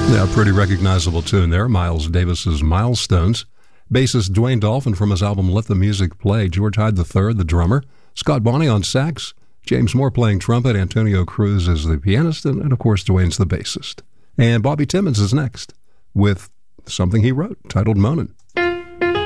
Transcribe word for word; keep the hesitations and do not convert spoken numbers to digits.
Yeah, pretty recognizable tune there. Miles Davis's Milestones. Bassist Dwayne Dolphin from his album Let the Music Play. George Hyde the third, the drummer. Scott Bonney on sax. James Moore playing trumpet. Antonio Cruz is the pianist. And, and of course, Dwayne's the bassist. And Bobby Timmons is next with something he wrote titled Moanin'.